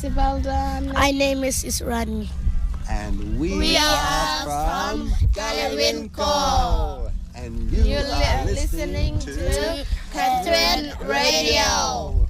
Sibeldan. My name is Israni. And we are from Galawinko. And you are listening to Catherine Radio.